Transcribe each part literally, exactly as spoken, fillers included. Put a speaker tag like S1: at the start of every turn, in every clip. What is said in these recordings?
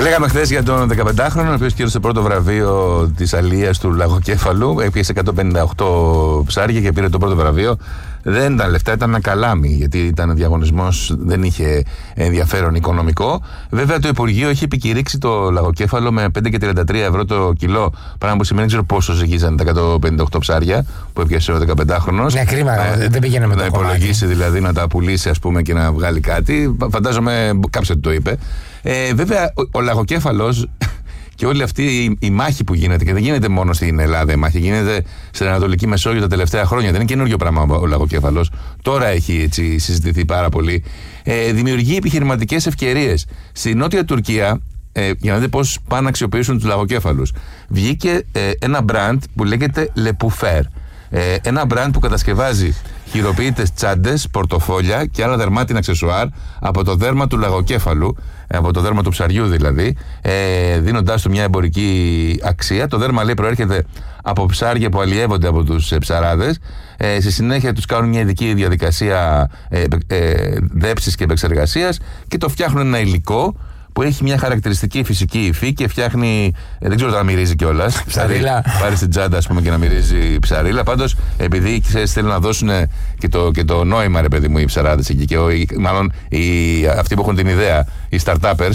S1: Λέγαμε χθες για τον δεκαπεντάχρονο, ο οποίος κέρδισε πρώτο βραβείο της αλίας του λαγοκέφαλου. Έπιασε εκατόν πενήντα οκτώ ψάρια και πήρε το πρώτο βραβείο. Δεν ήταν λεφτά, ήταν ένα καλάμι, γιατί ήταν διαγωνισμός, δεν είχε ενδιαφέρον οικονομικό. Βέβαια, το Υπουργείο είχε επικηρύξει το λαγοκέφαλο με πέντε και τριάντα τρία ευρώ το κιλό. Πράγμα που σημαίνει, δεν ξέρω πόσο ζυγίζανε τα εκατόν πενήντα οκτώ ψάρια που έπιασε ο δεκαπεντάχρονος.
S2: Ναι, κρίμα, ε, δεν πήγαινε με το
S1: να
S2: κομμάτι.
S1: υπολογίσει δηλαδή, να τα πουλήσει, ας πούμε, και να βγάλει κάτι. Φαντάζομαι κάποιος το είπε. Ε, βέβαια, ο, ο λαγοκέφαλος και όλη αυτή η, η μάχη που γίνεται, και δεν γίνεται μόνο στην Ελλάδα η μάχη, γίνεται στην Ανατολική Μεσόγειο τα τελευταία χρόνια. Δεν είναι καινούριο πράγμα ο λαγοκέφαλος. Τώρα έχει έτσι συζητηθεί πάρα πολύ. Ε, δημιουργεί επιχειρηματικές ευκαιρίες. Στη Νότια Τουρκία, ε, για να δείτε πώς πάνε να αξιοποιήσουν τους λαγοκέφαλους, βγήκε ε, ένα brand που λέγεται Le Pouffer. Ε, ένα brand που κατασκευάζει χειροποίητες τσάντες, πορτοφόλια και άλλα δερμάτινα αξεσουάρ από το δέρμα του λαγοκέφαλου, από το δέρμα του ψαριού δηλαδή, ε, δίνοντάς του μια εμπορική αξία. Το δέρμα, λέει, προέρχεται από ψάρια που αλλιεύονται από τους ε, ψαράδες. Ε, στη συνέχεια τους κάνουν μια ειδική διαδικασία ε, ε, δέψης και επεξεργασίας και το φτιάχνουν ένα υλικό που έχει μια χαρακτηριστική φυσική υφή και φτιάχνει. Ε, δεν ξέρω αν μυρίζει κιόλας.
S2: Ψαρίλα.
S1: Πάρει την τσάντα, ας πούμε, και να μυρίζει ψαρίλα. Πάντως, επειδή ξέρεις, θέλουν να δώσουν και το, και το νόημα, ρε παιδί μου, οι ψαράδες εκεί. Και ο, οι, μάλλον οι, αυτοί που έχουν την ιδέα, οι startuppers,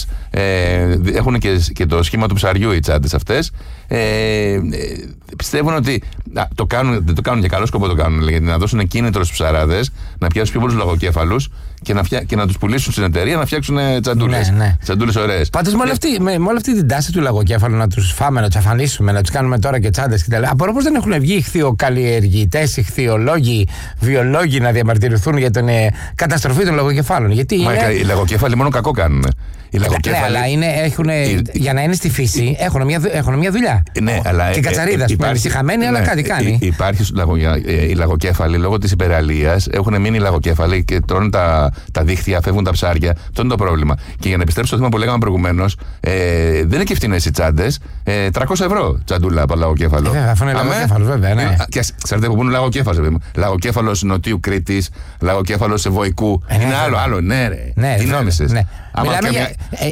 S1: ε, έχουν και, και το σχήμα του ψαριού οι τσάντες αυτές. Ε, ε, πιστεύουν ότι α, το κάνουν, δεν το κάνουν για καλό σκοπό, το κάνουν. Γιατί να δώσουν κίνητρο στους ψαράδες να πιάσουν πιο πολλούς λαγοκέφαλους και να, φτια... και να τους πουλήσουν στην εταιρεία να φτιάξουν τσαντούλες. Ναι, ναι. Τσαντούλες ωραίες.
S2: Πάντως με όλη αυτή, με, με όλη αυτή την τάση του λαγοκέφαλου να τους φάμε, να τους αφανίσουμε, να τους κάνουμε τώρα και τσάντες κτλ. Απορώ πως δεν έχουν βγει ηχθειοκαλλιεργητές, ηχθειολόγοι, βιολόγοι να διαμαρτυρηθούν για την ε, καταστροφή των λαγοκεφάλων. Γιατί
S1: Μα είναι... οι λαγοκέφαλοι μόνο κακό κάνουν. Οι
S2: λαγοκέφαλοι... Ναι, αλλά είναι, έχουν, οι... για να είναι στη φύση έχουν μια, έχουν μια δουλειά.
S1: Ναι, αλλά
S2: και η κατσαρίδα, ε, ε, υπάρχει... χαμένη, αλλά ναι, κάτι κάνει.
S1: Υ, υπάρχει, οι λαγοκέφαλοι λόγω της υπεραλίας έχουν μείνει λαγοκέφαλοι και τρώνε τα, τα δίχτυα, φεύγουν τα ψάρια. Αυτό είναι το πρόβλημα. Και για να επιστρέψω στο θέμα που λέγαμε προηγουμένως, ε, δεν είναι και φτηνές οι τσάντες. Ε, τριακόσια ευρώ τσαντούλα από λαγοκέφαλο.
S2: Ε, βέβαια, αυτό είναι λαγοκέφαλο, βέβαια. Ναι.
S1: Και ξέρετε που είναι λαγοκέφαλο. Λαγοκέφαλος Νοτιού Κρήτης, λαγοκέφαλος Ευωικού.
S2: Ε,
S1: είναι άλλο, άλλο, ναι, ρε.
S2: Ναι,
S1: τι νόμισες.
S2: Ναι. Μιλάμε για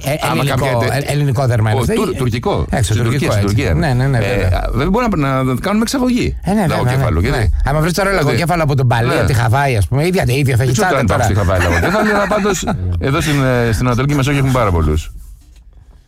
S2: ελληνικό δέρμα.
S1: Τουρκικό.
S2: Στην
S1: Τουρκία.
S2: Ναι, ναι, ναι.
S1: Δεν μπορούμε να κάνουμε εξαγωγή λαγοκέφαλου.
S2: Αν βρει τώρα λαγοκέφαλο από τον Παλί, από τη Χαβάη, α πούμε, ίδια θα έχει τσάντα τώρα.
S1: Πάντως εδώ στην Ανατολική Μεσόγειο έχουμε πάρα πολλούς.